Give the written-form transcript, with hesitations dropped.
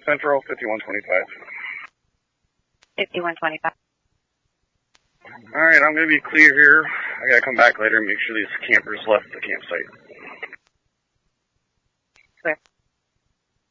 Central, 5125. 5125. Alright, I'm going to be clear here. I got to come back later and make sure these campers left the campsite. Clear.